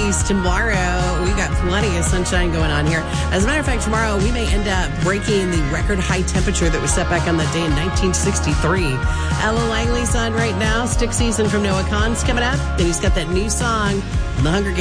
60s tomorrow. We got plenty of sunshine going on here. As a matter of fact, tomorrow we may end up breaking the record high temperature that was set back on that day in 1963. Ella Langley's on right now. Stick Season from Noah Kahan's coming up. And he's got that new song, The Hunger Games.